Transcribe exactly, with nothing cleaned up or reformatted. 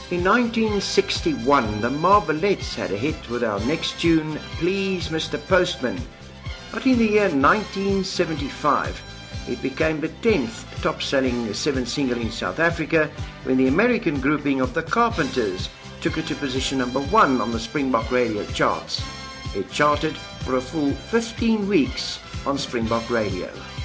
In nineteen sixty-one, the Marvelettes had a hit with our next tune, Please Mister Postman. But in the year nineteen seventy-five, it became the tenth top-selling seventh single in South Africa when the American grouping of the Carpenters took it to position number one on the Springbok radio charts. It charted for a full fifteen weeks on Springbok Radio.